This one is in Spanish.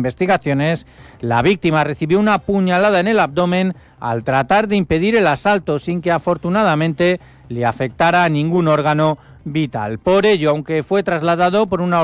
investigaciones, la víctima recibió una puñalada en el abdomen al tratar de impedir el asalto, sin que afortunadamente le afectara a ningún órgano vital. Por ello, aunque fue trasladado por una